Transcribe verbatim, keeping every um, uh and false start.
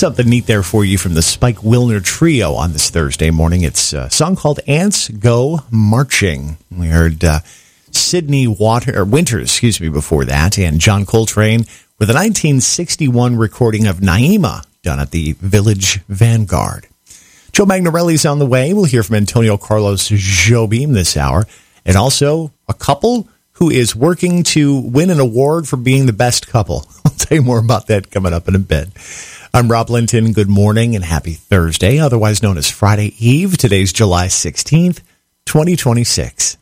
Something neat there for you from the Spike Wilner Trio on this Thursday morning. It's a song called Ants Go Marching. We heard uh, Sydney Water, or Winters, excuse me, before that, and John Coltrane with a nineteen sixty-one recording of Naima done at the Village Vanguard. Joe Magnarelli's on the way. We'll hear from Antonio Carlos Jobim this hour, and also a couple who is working to win an award for being the best couple. I'll tell you more about that coming up in a bit. I'm Rob Linton. Good morning and happy Thursday, otherwise known as Friday Eve. Today's July sixteenth, twenty twenty-six.